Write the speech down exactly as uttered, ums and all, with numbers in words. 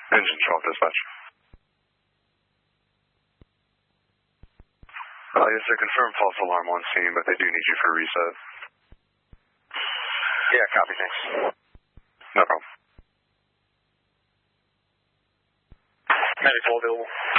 Engine twelve dispatch. Uh, yes, sir, confirm false alarm on scene, but they do need you for a reset. Yeah, copy, thanks. No problem. ninety-four available.